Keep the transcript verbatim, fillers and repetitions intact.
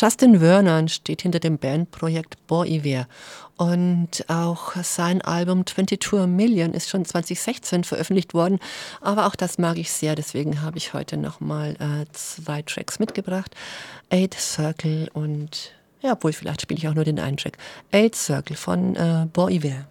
Justin Vernon steht hinter dem Bandprojekt Bon Iver. Und auch sein Album zweiundzwanzig A Million ist schon zwanzig sechzehn veröffentlicht worden. Aber auch das mag ich sehr, deswegen habe ich heute nochmal äh, zwei Tracks mitgebracht. Eight Circle und, ja, obwohl vielleicht spiele ich auch nur den einen Track. Eight Circle von äh, Bon Iver.